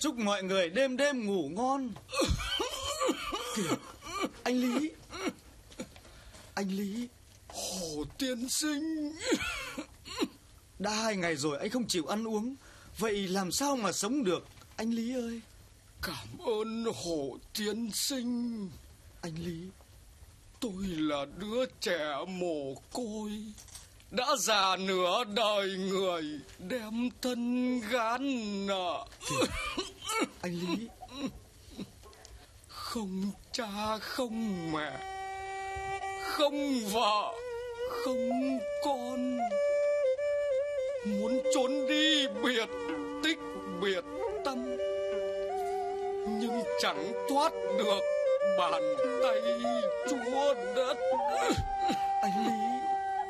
Chúc mọi người đêm đêm ngủ ngon. Kìa, anh Lý. Anh Lý. Hồ tiên sinh. Đã 2 ngày rồi anh không chịu ăn uống, vậy làm sao mà sống được, anh Lý ơi? Cảm ơn Hồ tiên sinh. Anh Lý, tôi là đứa trẻ mồ côi, đã già nửa đời người, đem thân gán nợ. Anh Lý, không cha không mẹ, không vợ, không con, muốn trốn đi biệt tích biệt tâm, nhưng chẳng thoát được bàn tay Chúa đất. anh Lý.